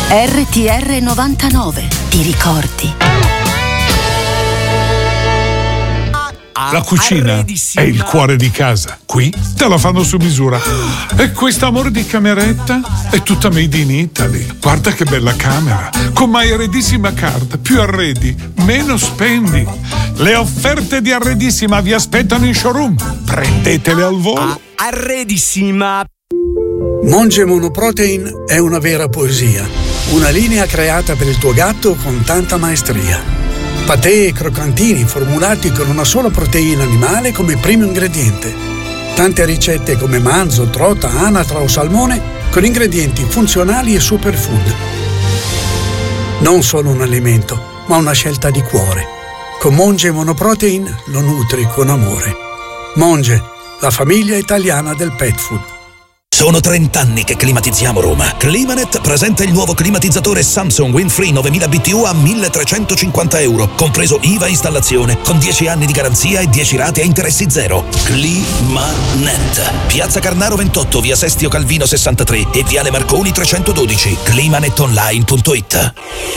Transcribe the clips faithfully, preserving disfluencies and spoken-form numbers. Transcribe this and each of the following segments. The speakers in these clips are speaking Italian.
R T R novantanove, ti ricordi? La cucina è il cuore di casa. Qui te la fanno su misura. E questo amore di cameretta è tutta made in Italy. Guarda che bella camera. Con My Arredissima Card. Più arredi, meno spendi. Le offerte di Arredissima vi aspettano in showroom. Prendetele al volo. Arredissima. Monge Monoprotein è una vera poesia. Una linea creata per il tuo gatto con tanta maestria. Patè e croccantini formulati con una sola proteina animale come primo ingrediente. Tante ricette come manzo, trota, anatra o salmone con ingredienti funzionali e superfood. Non solo un alimento, ma una scelta di cuore. Con Monge Monoprotein lo nutri con amore. Monge, la famiglia italiana del pet food. Sono trent'anni che climatizziamo Roma. Climanet presenta il nuovo climatizzatore Samsung Windfree novemila B T U a milletrecentocinquanta euro, compreso I V A installazione, con dieci anni di garanzia e dieci rate a interessi zero. Climanet. Piazza Carnaro ventotto, via Sestio Calvino sessantatré e viale Marconi trecentododici. climanetonline punto it.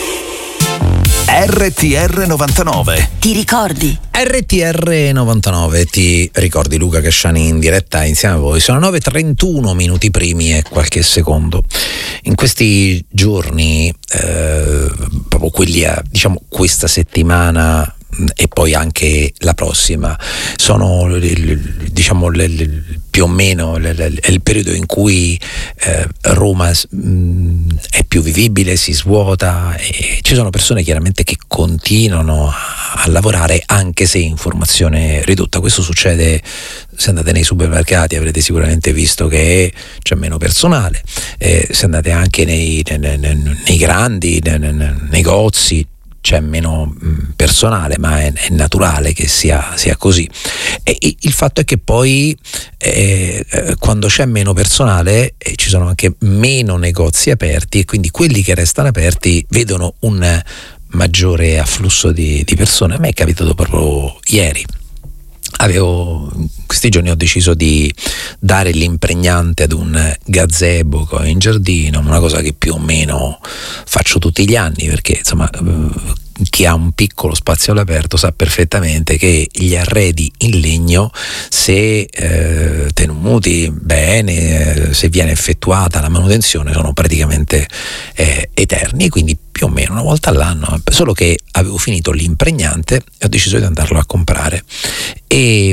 R T R novantanove. Ti ricordi? R T R novantanove, ti ricordi? Luca Casciani in diretta insieme a voi. Sono nove e trentuno minuti primi e qualche secondo. In questi giorni, eh, proprio quelli a, diciamo, questa settimana e poi anche la prossima, sono diciamo più o meno è il periodo in cui eh, Roma mh, è più vivibile, si svuota e ci sono persone chiaramente che continuano a, a lavorare anche se in formazione ridotta. Questo succede se andate nei supermercati, avrete sicuramente visto che c'è meno personale, eh, se andate anche nei, nei, nei, nei grandi nei, nei negozi c'è meno personale, ma è, è naturale che sia, sia così. E il fatto è che poi eh, quando c'è meno personale eh, ci sono anche meno negozi aperti e quindi quelli che restano aperti vedono un maggiore afflusso di, di persone. A me è capitato proprio ieri. Avevo, questi giorni ho deciso di dare l'impregnante ad un gazebo che ho in giardino, una cosa che più o meno faccio tutti gli anni, perché insomma chi ha un piccolo spazio all'aperto sa perfettamente che gli arredi in legno, se eh, tenuti bene, se viene effettuata la manutenzione, sono praticamente eh, eterni, quindi più o meno una volta all'anno. Solo che avevo finito l'impregnante e ho deciso di andarlo a comprare e,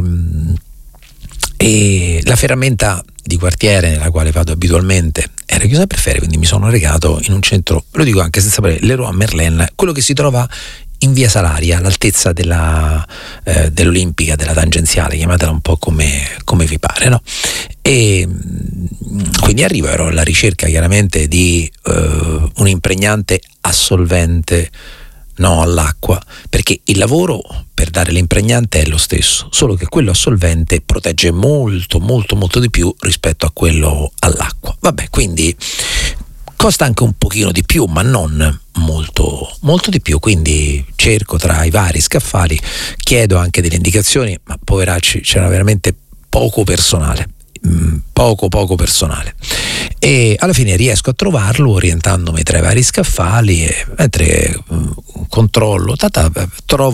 e la ferramenta di quartiere nella quale vado abitualmente era chiusa per ferie, quindi mi sono recato in un centro, lo dico anche senza sapere, Leroy Merlin, quello che si trova in via Salaria, all'altezza della, eh, dell'Olimpica, della tangenziale, chiamatela un po' come, come vi pare, no? E quindi arrivo, ero alla ricerca chiaramente di uh, un impregnante assolvente, no all'acqua, perché il lavoro per dare l'impregnante è lo stesso, solo che quello assolvente protegge molto molto molto di più rispetto a quello all'acqua. Vabbè, quindi costa anche un pochino di più, ma non molto molto di più, quindi cerco tra i vari scaffali, chiedo anche delle indicazioni, ma poveracci c'era veramente poco personale. poco poco personale e alla fine riesco a trovarlo orientandomi tra i vari scaffali e mentre uh, controllo tata, trovo